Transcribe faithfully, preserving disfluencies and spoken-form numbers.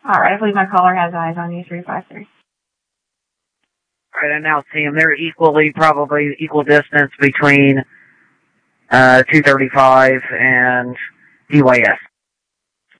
Alright, I believe my caller has eyes on you, three five three. Alright, I now see them. They're equally, probably equal distance between uh, two thirty-five and D Y S.